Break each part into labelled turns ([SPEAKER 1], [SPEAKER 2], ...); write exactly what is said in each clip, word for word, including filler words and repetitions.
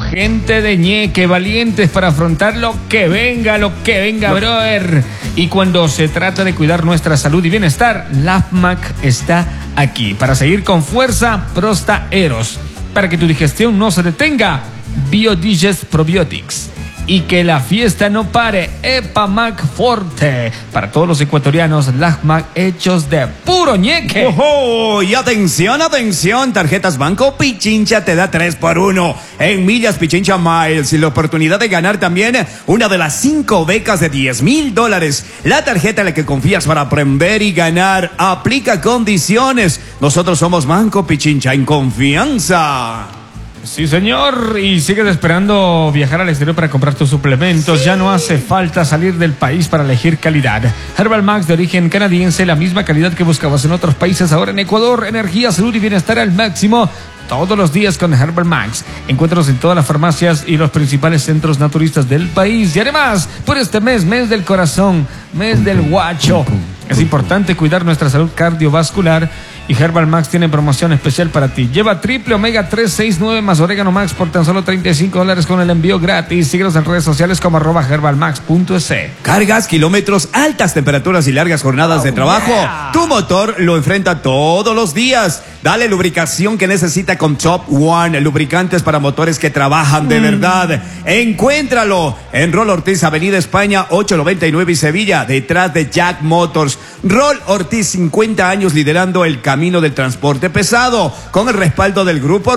[SPEAKER 1] gente de ñeque, valientes para afrontar lo que venga, lo que venga, brother. Y cuando se trata de cuidar nuestra salud y bienestar, LabMac está aquí para seguir con fuerza. Prosta Eros, para que tu digestión no se detenga. BioDigest Probiotics. Y que la fiesta no pare. Epamac Forte. Para todos los ecuatorianos, LabMac hechos de puro ñeque.
[SPEAKER 2] ¡Ojo! Y atención, atención. Tarjetas Banco Pichincha te da tres por uno en millas Pichincha Miles. Y la oportunidad de ganar también una de las cinco becas de diez mil dólares. La tarjeta en la que confías para aprender y ganar. Aplica condiciones. Nosotros somos Banco Pichincha en confianza.
[SPEAKER 1] Sí, señor, y sigues esperando viajar al exterior para comprar tus suplementos. Sí. Ya no hace falta salir del país para elegir calidad. Herbal Max de origen canadiense, la misma calidad que buscabas en otros países, ahora en Ecuador. Energía, salud y bienestar al máximo todos los días con Herbal Max. Encuéntralos en todas las farmacias y los principales centros naturistas del país. Y además, por este mes, mes del corazón, mes del guacho, es importante cuidar nuestra salud cardiovascular. Y Herbal Max tiene promoción especial para ti. Lleva triple omega tres sesenta y nueve más orégano max por tan solo treinta y cinco dólares con el envío gratis. Síguenos en redes sociales como arroba herbalmax punto es.
[SPEAKER 2] Cargas, kilómetros, altas temperaturas y largas jornadas oh, de trabajo. Yeah. Tu motor lo enfrenta todos los días. Dale lubricación que necesita con Top One. Lubricantes para motores que trabajan de mm. verdad. Encuéntralo en Rol Ortiz, Avenida España, ochocientos noventa y nueve y Sevilla, detrás de Jack Motors. Rol Ortiz, cincuenta años liderando el camino del transporte pesado, con el respaldo del grupo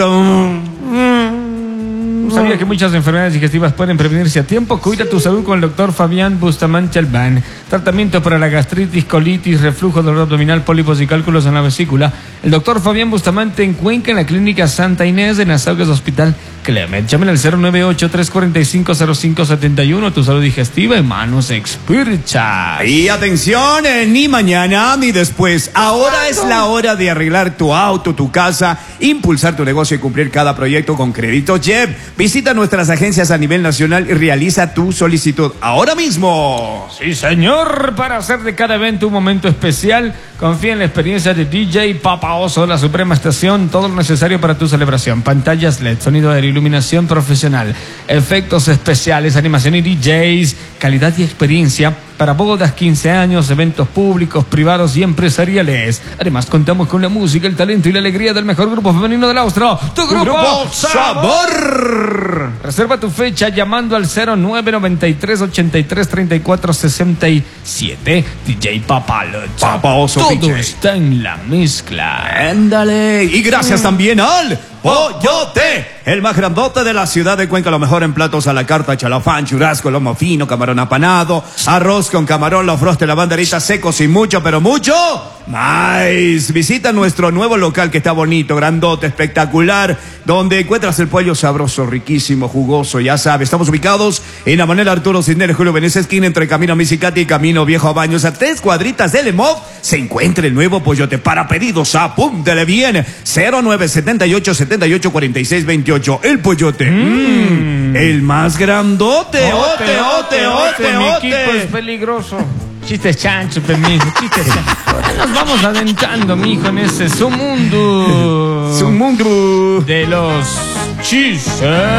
[SPEAKER 2] Roldón.
[SPEAKER 1] ¿Sabía que muchas enfermedades digestivas pueden prevenirse a tiempo? Cuida tu salud con el doctor Fabián Bustamante Albán. Tratamiento para la gastritis, colitis, reflujo, dolor abdominal, pólipos y cálculos en la vesícula. El doctor Fabián Bustamante en Cuenca, en la clínica Santa Inés de Nazahues Hospital Clement. Llámenle al cero nueve ocho, tres cuatro cinco, cero cinco siete uno. Tu salud digestiva en manos expertas.
[SPEAKER 2] Y atención, eh, ni mañana ni después. Ahora es la hora de arreglar tu auto, tu casa, impulsar tu negocio y cumplir cada proyecto con Crédito Jeep. Visita nuestras agencias a nivel nacional y realiza tu solicitud ahora mismo.
[SPEAKER 1] Sí, señor. Para hacer de cada evento un momento especial, confía en la experiencia de D J Papa Oso, la Suprema Estación. Todo lo necesario para tu celebración. Pantallas L E D, sonido aéreo, iluminación profesional, efectos especiales, animación y D Js, calidad y experiencia para bodas, quince años, eventos públicos, privados y empresariales. Además, contamos con la música, el talento y la alegría del mejor grupo femenino del Austro, tu grupo, grupo Sabor. Reserva tu fecha llamando al cero nueve noventa y tres, ochenta y tres, treinta y cuatro sesenta y siete. D J Papalocha.
[SPEAKER 2] Papa Oso.
[SPEAKER 1] Todo
[SPEAKER 2] D J
[SPEAKER 1] está en la mezcla.
[SPEAKER 2] Ándale. Y gracias mm. también al Pollote, el más grandote de la ciudad de Cuenca. Lo mejor en platos a la carta: chalafán, churrasco, lomo fino, camarón apanado, arroz con camarón, los froste, la banderita secos y mucho, pero mucho más. Visita nuestro nuevo local que está bonito, grandote, espectacular, donde encuentras el pollo sabroso, riquísimo, jugoso. Ya sabes, estamos ubicados en la Manuel Arturo Cisneros Julio Venecia, esquina entre Camino Misicati y Camino Viejo a Baños. A tres cuadritas del Emov se encuentra el nuevo Pollote. Para pedidos, apúntele bien: cero nueve setenta y ocho, setenta y ocho, cuarenta y seis veintiocho. El Pollote, mm. Mm, el más grandote. Ote, ote, ote, ote,
[SPEAKER 1] Mi
[SPEAKER 2] ote.
[SPEAKER 1] equipo es peligroso. Chistes chanchos, mijo, chistes chanchos. Nos vamos adentrando, mijo, en ese submundo.
[SPEAKER 2] Submundo
[SPEAKER 1] de los chistes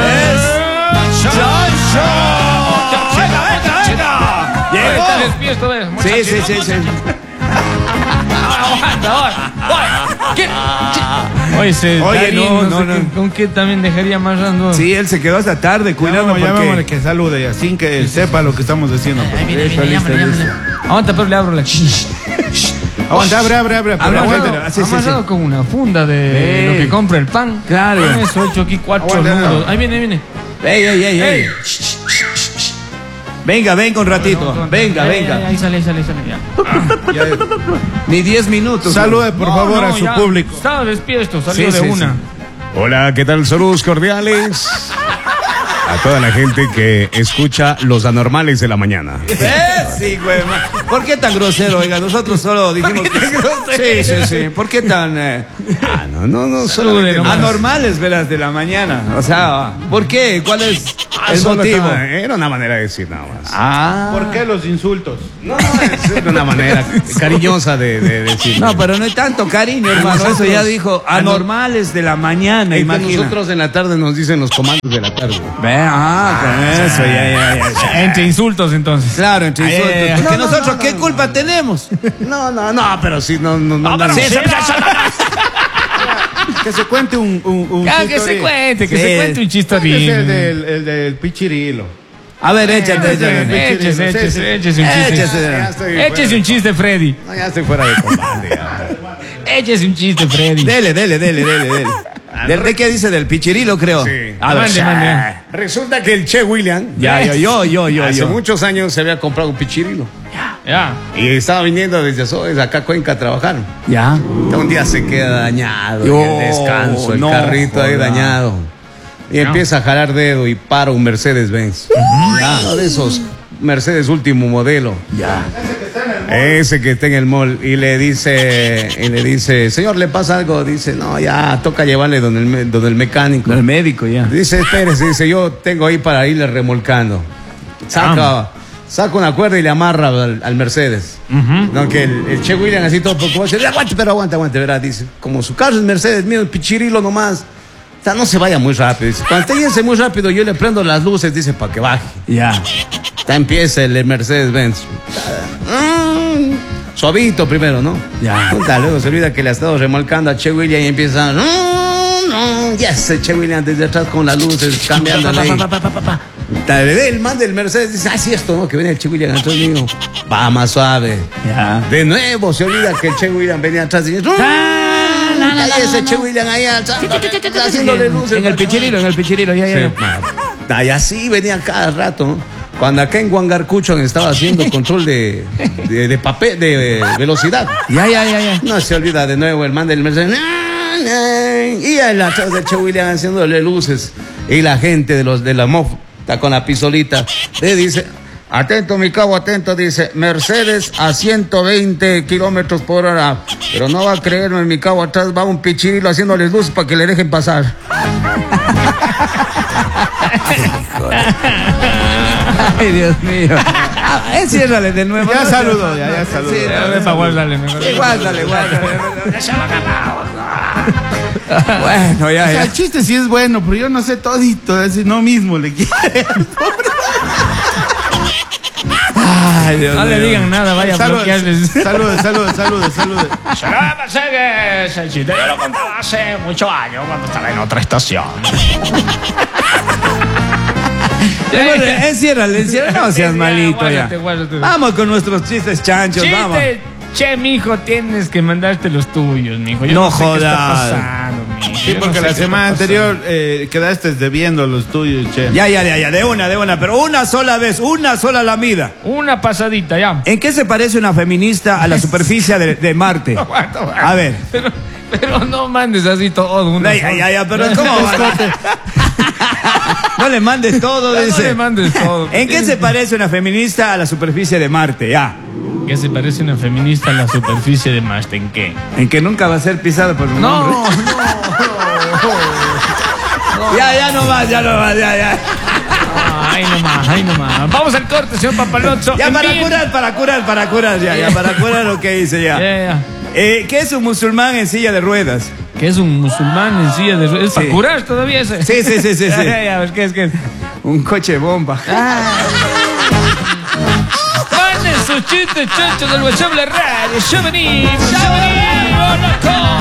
[SPEAKER 2] chanchos. Venga, venga, venga. Llegó.
[SPEAKER 1] Te despierto de
[SPEAKER 2] Sí, sí, sí, sí.
[SPEAKER 1] ¿Qué? Oye, ese
[SPEAKER 2] Oye,
[SPEAKER 1] Darín,
[SPEAKER 2] no,
[SPEAKER 1] no,
[SPEAKER 2] no,
[SPEAKER 1] sé
[SPEAKER 2] no.
[SPEAKER 1] qué- ¿con qué también dejaría amarrando?
[SPEAKER 2] Sí, él se quedó hasta tarde cuidando
[SPEAKER 3] Llamémosle, llamémosle
[SPEAKER 2] porque...
[SPEAKER 3] que salude ya, sin que sepa lo que estamos diciendo. pues.
[SPEAKER 1] Ahí viene,
[SPEAKER 3] Listo,
[SPEAKER 1] viene,
[SPEAKER 3] listo,
[SPEAKER 1] llámale,
[SPEAKER 3] listo.
[SPEAKER 1] llámale. Aguanta, pero le abro la...
[SPEAKER 3] Aguanta, abre, abre, abre.
[SPEAKER 2] Abre,
[SPEAKER 3] aguanta.
[SPEAKER 2] aguanta. Sí, sí,
[SPEAKER 1] amarrado
[SPEAKER 2] sí.
[SPEAKER 1] con una funda de
[SPEAKER 2] Sí.
[SPEAKER 1] lo que compra el pan.
[SPEAKER 2] Claro.
[SPEAKER 1] Con eso hecho aquí cuatro
[SPEAKER 3] Aguanta,
[SPEAKER 1] nudos.
[SPEAKER 3] no.
[SPEAKER 1] Ahí viene, ahí viene.
[SPEAKER 2] Ey, ey, ey, ey.
[SPEAKER 1] Ey.
[SPEAKER 2] Venga, venga un ratito. Venga,
[SPEAKER 1] Ahí,
[SPEAKER 2] venga.
[SPEAKER 1] Ahí, ahí sale, ahí sale, ahí sale. Ya.
[SPEAKER 3] Ya, ya.
[SPEAKER 2] Ni diez minutos.
[SPEAKER 3] Salude, por
[SPEAKER 1] No,
[SPEAKER 3] favor,
[SPEAKER 1] no,
[SPEAKER 3] a su
[SPEAKER 1] ya.
[SPEAKER 3] público.
[SPEAKER 1] Estaba despierto, salió
[SPEAKER 2] Sí,
[SPEAKER 1] de
[SPEAKER 2] sí,
[SPEAKER 1] una.
[SPEAKER 2] sí.
[SPEAKER 4] Hola, ¿qué tal? Saludos cordiales a toda la gente que escucha Los Anormales de la Mañana.
[SPEAKER 2] Eh, sí, güey. ma- ¿Por qué tan grosero? Oiga, nosotros solo dijimos que... Sí, sí, sí. ¿Por qué tan eh,
[SPEAKER 4] Ah, no, no, no, solamente
[SPEAKER 1] nomás.
[SPEAKER 2] anormales, verás, de la mañana? O sea, ¿por qué? ¿Cuál es
[SPEAKER 4] Ah,
[SPEAKER 2] el
[SPEAKER 4] solo
[SPEAKER 2] motivo?
[SPEAKER 4] estaba- Era una manera de decir nada más.
[SPEAKER 2] Ah.
[SPEAKER 3] ¿Por qué los insultos?
[SPEAKER 4] No, es una manera cariñosa de, de decir.
[SPEAKER 2] No, pero no hay tanto cariño, hermano.
[SPEAKER 4] nosotros-
[SPEAKER 2] Eso ya dijo.
[SPEAKER 4] a no-
[SPEAKER 2] Anormales de la mañana,
[SPEAKER 4] Es que
[SPEAKER 2] imagina.
[SPEAKER 4] nosotros en la tarde nos dicen los comandos de la tarde.
[SPEAKER 2] Ve, ah, con eso, ya, ya, ya, ya.
[SPEAKER 1] Entre insultos, entonces.
[SPEAKER 2] Claro, entre
[SPEAKER 1] Ay,
[SPEAKER 2] insultos.
[SPEAKER 1] ay, ay.
[SPEAKER 2] Porque
[SPEAKER 4] No, no,
[SPEAKER 2] nosotros,
[SPEAKER 4] no,
[SPEAKER 2] ¿qué
[SPEAKER 4] no,
[SPEAKER 2] culpa tenemos?
[SPEAKER 4] No, no, no, pero sí, no, no, no.
[SPEAKER 1] pero
[SPEAKER 4] no,
[SPEAKER 1] sí,
[SPEAKER 4] no.
[SPEAKER 3] Que se cuente un, un, un
[SPEAKER 1] Ah, que se
[SPEAKER 3] chistorín.
[SPEAKER 1] cuente, que
[SPEAKER 2] Sí.
[SPEAKER 1] se cuente un
[SPEAKER 3] Es el
[SPEAKER 1] chistorín.
[SPEAKER 3] del, el del pichirilo.
[SPEAKER 2] A ver, échate, échate.
[SPEAKER 1] Échese,
[SPEAKER 3] Sí,
[SPEAKER 1] échese,
[SPEAKER 3] sí.
[SPEAKER 1] échese un chiste.
[SPEAKER 2] Échese.
[SPEAKER 4] Ya estoy
[SPEAKER 1] Échese
[SPEAKER 4] fuera.
[SPEAKER 1] un chiste, Freddy.
[SPEAKER 4] No, ya estoy fuera de combate. ya.
[SPEAKER 1] Échese un chiste, Freddy.
[SPEAKER 2] Dele, dele, dele, dele, dele. ¿Del de qué dice? Del pichirilo, creo.
[SPEAKER 4] Sí.
[SPEAKER 2] A ver,
[SPEAKER 1] Mande, mande.
[SPEAKER 4] Resulta que el Che William,
[SPEAKER 2] Ya, yo, yo, yo, yo,
[SPEAKER 4] hace
[SPEAKER 2] yo.
[SPEAKER 4] muchos años se había comprado un pichirilo.
[SPEAKER 1] Ya.
[SPEAKER 4] Y estaba viniendo desde Azogues acá a Cuenca a trabajar.
[SPEAKER 2] Ya.
[SPEAKER 4] Un día se queda dañado,
[SPEAKER 2] Yo,
[SPEAKER 4] en el descanso, el
[SPEAKER 2] no
[SPEAKER 4] carrito ahí
[SPEAKER 2] joda.
[SPEAKER 4] dañado. Y empieza a jalar dedo y para un Mercedes-Benz. Uno de esos Mercedes último modelo.
[SPEAKER 2] Ya.
[SPEAKER 4] Ese que está en el mall. Y le dice, y le dice, señor, ¿le pasa algo? Dice, no, ya, toca llevarle donde el, me- donde el mecánico.
[SPEAKER 2] El médico, ya.
[SPEAKER 4] Dice, espérese, dice, yo tengo ahí para irle remolcando. Saca, saca una cuerda y le amarra al, al Mercedes. No, que el, el Che William así todo preocupado, dice, aguante, pero aguante, aguante, verá, dice, como su carro es Mercedes, mira el pichirilo nomás. O sea, no se vaya muy rápido. Dice, cuando te yese muy rápido, yo le prendo las luces, dice, para que baje.
[SPEAKER 2] Ya.
[SPEAKER 4] Ya empieza el Mercedes-Benz. Mm, suavito primero, ¿no?
[SPEAKER 2] Ya.
[SPEAKER 4] Puta, luego se olvida que le ha estado remolcando a Che William y empieza. Mm, mm, ya ese Che William desde atrás con las luces, cambiándole. ahí. El man del Mercedes dice, ah, sí, esto, ¿no? Que viene el Che William atrás mío. Va más suave.
[SPEAKER 2] Ya.
[SPEAKER 4] De nuevo se olvida que el Che William venía atrás y dice, y ese Che William ahí atrás, haciéndole luces.
[SPEAKER 2] En el pichirilo, en el pichirilo, ya, ya.
[SPEAKER 4] Sí, ma. Y así venía cada rato, ¿no? Cuando acá en Huangarcucho estaba haciendo control de, de, de papel, de velocidad.
[SPEAKER 2] Ya, ya, ya, ya.
[SPEAKER 4] No se olvida de nuevo el man del Mercedes. Y el atrás de Che William haciéndole luces. Y la gente de los de la M O F está con la pistolita. Le dice, atento mi cabo, atento, dice, Mercedes a ciento veinte kilómetros por hora. Pero no va a creerme, mi cabo, atrás va un pichirilo haciéndoles luces para que le dejen pasar.
[SPEAKER 2] Ay, Dios mío. Ah, enciérrale de nuevo.
[SPEAKER 3] Ya
[SPEAKER 2] No,
[SPEAKER 3] saludó, ya, ya saludó.
[SPEAKER 2] Sí,
[SPEAKER 1] A ver, para guardarle mejor.
[SPEAKER 2] Igual, dale, igual. Bueno, ya,
[SPEAKER 3] O sea,
[SPEAKER 2] ya.
[SPEAKER 3] el chiste sí es bueno, pero yo no sé todito, así no mismo le quiero.
[SPEAKER 2] Ay, Dios
[SPEAKER 1] No le
[SPEAKER 2] mío.
[SPEAKER 1] digan nada, vaya a
[SPEAKER 3] Saludos,
[SPEAKER 1] bloquearles.
[SPEAKER 3] saludos, saludos, saludos, saludos.
[SPEAKER 1] Ese chiste yo lo contaba hace muchos años cuando estaba en otra estación.
[SPEAKER 2] Bueno, enciérrale, enciérrale. No seas
[SPEAKER 1] Ya,
[SPEAKER 2] malito ya.
[SPEAKER 1] guárdate, guárdate.
[SPEAKER 2] Vamos con nuestros chistes chanchos, vamos.
[SPEAKER 1] Chiste, che, mijo, tienes que mandarte los tuyos, mijo. Yo
[SPEAKER 2] No
[SPEAKER 1] no, sé qué está
[SPEAKER 2] jodas.
[SPEAKER 1] pasando, mijo.
[SPEAKER 3] Sí,
[SPEAKER 1] Yo
[SPEAKER 3] porque
[SPEAKER 1] no sé
[SPEAKER 3] la
[SPEAKER 1] qué
[SPEAKER 3] semana
[SPEAKER 1] está
[SPEAKER 3] anterior eh, quedaste debiendo los tuyos, che.
[SPEAKER 2] Ya, ya, ya, ya, de una, de una, pero una sola vez, una sola lamida.
[SPEAKER 1] pasando. Una pasadita, ya.
[SPEAKER 2] ¿En qué se parece una feminista a la superficie de, de Marte?
[SPEAKER 1] Aguanta, aguanta.
[SPEAKER 2] A ver.
[SPEAKER 1] Pero, pero no mandes así todo. Una
[SPEAKER 2] Ya, ya,
[SPEAKER 1] sola.
[SPEAKER 2] ya, ya, pero ¿cómo? No le mandes todo,
[SPEAKER 1] Ya no
[SPEAKER 2] dice.
[SPEAKER 1] le mandes todo.
[SPEAKER 2] ¿En qué se parece una feminista a la superficie de Marte? Ya.
[SPEAKER 1] ¿Qué se parece una feminista a la superficie de Marte? ¿En qué?
[SPEAKER 2] En que nunca va a ser pisada por un
[SPEAKER 1] No,
[SPEAKER 2] hombre.
[SPEAKER 1] no.
[SPEAKER 2] Ya, ya no más, ya no más, ya, ya.
[SPEAKER 1] Ay, no más, ay, no más. Vamos al corte, señor Papalocho.
[SPEAKER 2] Ya para
[SPEAKER 1] Envíen-
[SPEAKER 2] curar, para curar, para curar, ya, ya, para curar lo que hice ya.
[SPEAKER 1] Ya, ya.
[SPEAKER 2] Eh, ¿Qué es un musulmán en silla de ruedas?
[SPEAKER 1] Que es un musulmán en silla de ruedas. ¿Es para
[SPEAKER 2] Sí.
[SPEAKER 1] curar todavía ese?
[SPEAKER 2] Sí, sí, sí, sí,
[SPEAKER 1] Ya,
[SPEAKER 2] sí.
[SPEAKER 1] ya, ya, a ver, ¿qué es? ¿Qué es?
[SPEAKER 2] Un coche bomba.
[SPEAKER 1] Manden sus chistes chonchos del WhatsApp de la radio. Ya venimos, ya venimos, loco.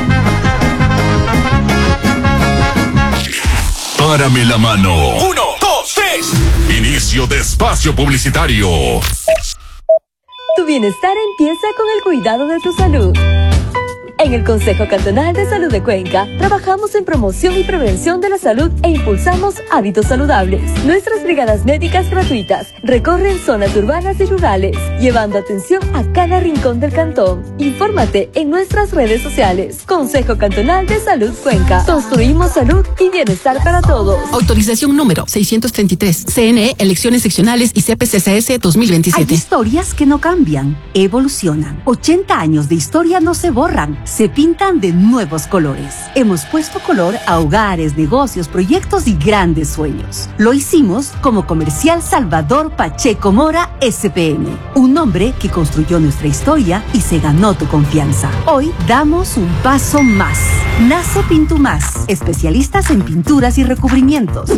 [SPEAKER 5] Párame la mano. Uno, dos, tres. Inicio de espacio publicitario.
[SPEAKER 6] Tu bienestar empieza con el cuidado de tu salud. En el Consejo Cantonal de Salud de Cuenca, trabajamos en promoción y prevención de la salud e impulsamos hábitos saludables. Nuestras brigadas médicas gratuitas recorren zonas urbanas y rurales, llevando atención a cada rincón del cantón. Infórmate en nuestras redes sociales. Consejo Cantonal de Salud Cuenca. Construimos salud y bienestar para todos.
[SPEAKER 7] Autorización número seiscientos treinta y tres. C N E, elecciones seccionales y C P C C S dos mil veintisiete.
[SPEAKER 8] Hay historias que no cambian, evolucionan. ochenta años de historia no se borran, se pintan de nuevos colores. Hemos puesto color a hogares, negocios, proyectos y grandes sueños. Lo hicimos como Comercial Salvador Pacheco Mora S P M, un nombre que construyó nuestra historia y se ganó tu confianza. Hoy damos un paso más. Nace Pintumás, especialistas en pinturas y recubrimientos.